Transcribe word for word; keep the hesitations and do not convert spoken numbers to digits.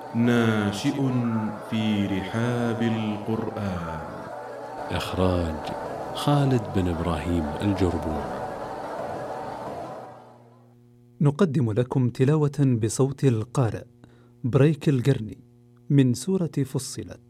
ناشئ في رحاب القرآن. إخراج خالد بن إبراهيم الجربون. نقدم لكم تلاوة بصوت القارئ بريك القرني من سورة فصلت.